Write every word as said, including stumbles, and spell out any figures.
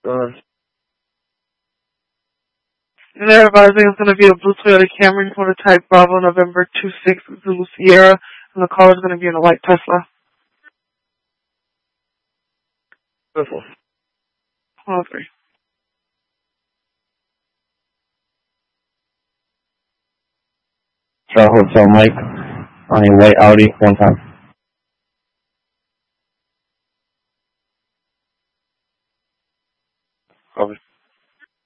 Uh, And they're advising it's going to be a blue Toyota Camry prototype Bravo November two six Zulu Sierra, and the car is going to be in a white Tesla. this one. one oh three. Charlotte Hotel Mike on a white Audi one time.